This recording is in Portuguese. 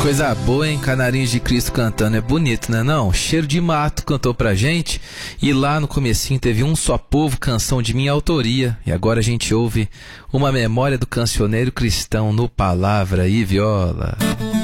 Coisa boa, hein? Canarinhos de Cristo cantando. É bonito, né não? Cheiro de Mato cantou pra gente. E lá no comecinho teve Um Só Povo, canção de minha autoria. E agora a gente ouve uma memória do cancioneiro cristão no Palavra e Viola.